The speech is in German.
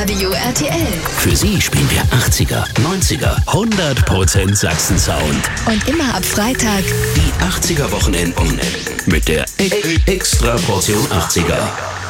Radio RTL. Für Sie spielen wir 80er, 90er, 100% Sachsen-Sound. Und immer ab Freitag Die 80er Wochenenden mit der Extra Portion 80er.